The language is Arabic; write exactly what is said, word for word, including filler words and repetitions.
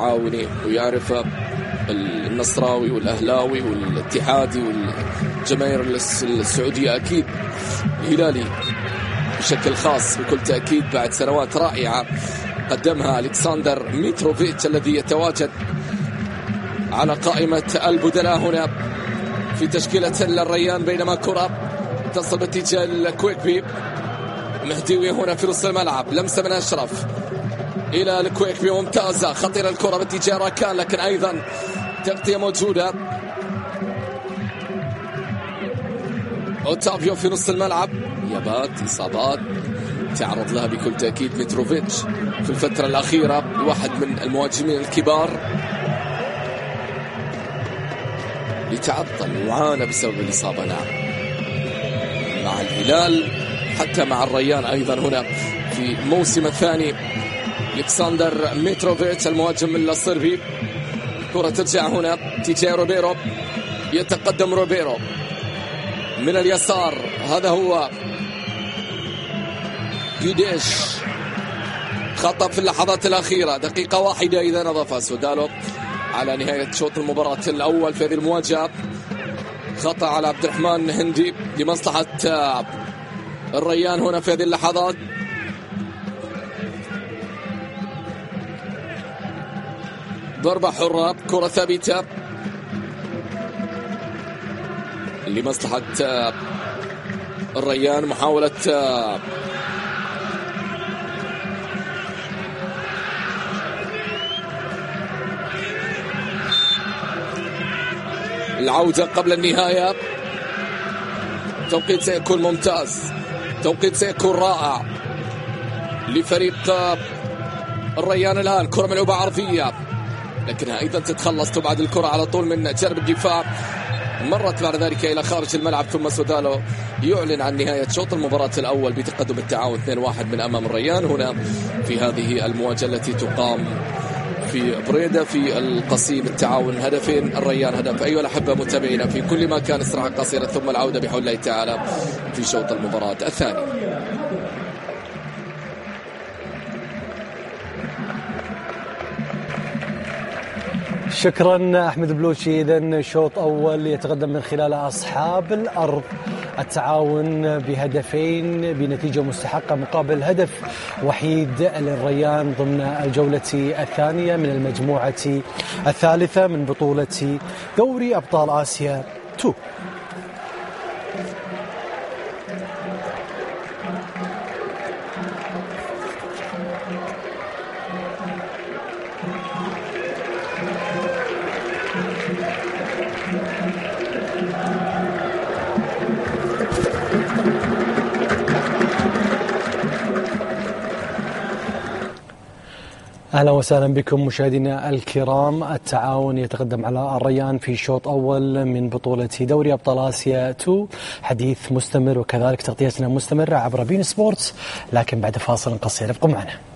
التعاوني ويعرف النصراوي والأهلاوي والاتحادي والجماهير السعودية أكيد الهلالي بشكل خاص بكل تأكيد بعد سنوات رائعة قدمها ألكسندر ميتروفيتش الذي يتواجد على قائمة البدلاء هنا في تشكيلة الريان، بينما كرة تصل باتجاه الكويكبي. مهديوي هنا في نص الملعب، لمسة من أشرف إلى الكويكبي ممتازة، خطيرة الكرة باتجاه راكان لكن أيضا تغطية موجودة. أوتافيو في نص الملعب، يابات إصابات تعرض لها بكل تأكيد ميتروفيتش في الفترة الأخيرة، واحد من المهاجمين الكبار يتعطل وعانى بسبب الإصابة نعم مع الهلال حتى مع الريان أيضا هنا في موسم الثاني. ألكسندر ميتروفيتش المهاجم الصربي، كرة ترجع هنا تجاه روبيرو، يتقدم روبيرو من اليسار، هذا هو جيديش، خطأ في اللحظات الأخيرة، دقيقة واحدة إذا نظفها سودالو على نهاية شوط المباراة الأول في هذه المواجهة. خطأ على عبد الرحمن هندي لمصلحة الريان هنا في هذه اللحظات. ضربة حرة، كرة ثابتة لمصلحة الريان، محاولة العودة قبل النهاية. توقيت سيكون ممتاز، توقيت سيكون رائع لفريق الريان. الآن كرة ملعوبة عرضية لكنها أيضا تتخلص، تبعد الكرة على طول من جانب الدفاع، مرت بعد ذلك إلى خارج الملعب، ثم سودالو يعلن عن نهاية شوط المباراة الأول بتقدم التعاون اثنين واحد من أمام الريان هنا في هذه المواجهة التي تقام في بريدة في القصيم. التعاون هدفين، الريان هدف. أيها الأحبة متابعينا في كل مكان، استراحة قصيرة ثم العودة بحول الله تعالى في شوط المباراة الثاني. شكرا أحمد بلوشي. إذن شوط أول يتقدم من خلال أصحاب الأرض التعاون بهدفين بنتيجة مستحقة مقابل هدف وحيد للريان ضمن الجولة الثانية من المجموعة الثالثة من بطولة دوري أبطال آسيا اثنين. أهلا وسهلا بكم مشاهدينا الكرام. التعاون يتقدم على الريان في شوط أول من بطولة دوري أبطال آسيا اثنين. حديث مستمر وكذلك تغطيتنا مستمرة عبر بين سبورتس، لكن بعد فاصل قصير ابقوا معنا.